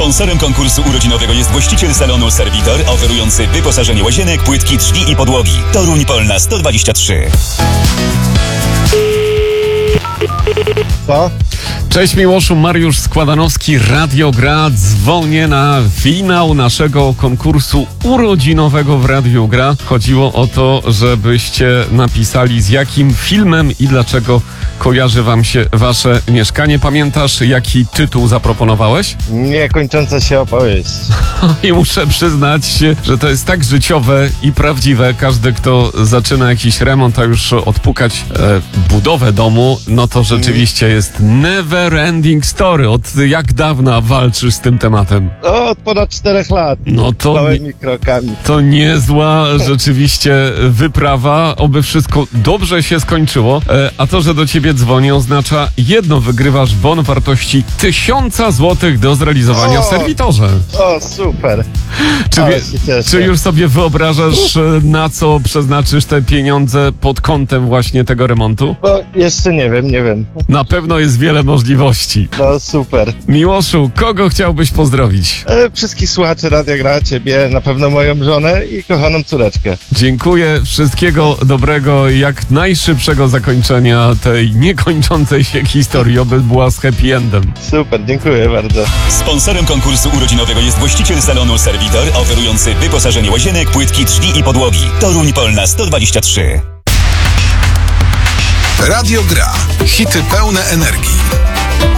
Sponsorem konkursu urodzinowego jest właściciel salonu Servitor, oferujący wyposażenie łazienek, płytki, drzwi i podłogi. Toruń Polna 123. Co? Cześć Miłoszu, Mariusz Składanowski, Radio Gra. Dzwonię na finał naszego konkursu urodzinowego w Radio Gra. Chodziło o to, żebyście napisali, z jakim filmem i dlaczego kojarzy wam się wasze mieszkanie. Pamiętasz, jaki tytuł zaproponowałeś? Niekończąca się opowieść. I muszę przyznać, że to jest tak życiowe i prawdziwe. Każdy, kto zaczyna jakiś remont, a już odpukać budowę domu, no to rzeczywiście jest never ending story. Od jak dawna walczysz z tym tematem? Od ponad 4 lat. No to małymi krokami. To niezła rzeczywiście wyprawa. Oby wszystko dobrze się skończyło. A to, że do ciebie dzwonię, oznacza jedno. Wygrywasz bon wartości 1000 złotych do zrealizowania w serwitorze. O, super. Czy już sobie wyobrażasz, na co przeznaczysz te pieniądze pod kątem właśnie tego remontu? No, jeszcze nie wiem. Na pewno jest wiele możliwości. No, super. Miłoszu, kogo chciałbyś pozdrowić? Wszystkich słuchaczy Radia Gra, ciebie, na pewno moją żonę i kochaną córeczkę. Dziękuję, wszystkiego dobrego i jak najszybszego zakończenia tej niekończącej się historii, oby była z happy endem. Super, dziękuję bardzo. Sponsorem konkursu urodzinowego jest właściciel salonu Servitor, oferujący wyposażenie łazienek, płytki, drzwi i podłogi. Toruń Polna 123. Radio Gra. Hity pełne energii.